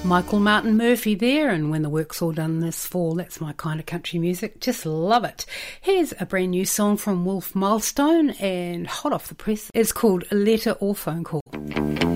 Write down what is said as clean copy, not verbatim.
Michael Martin Murphey there, and When the Work's All Done This Fall. That's my kind of country music. Just love it. Here's a brand new song from Wolf Milestone and hot off the press. It's called Letter or Phone Call.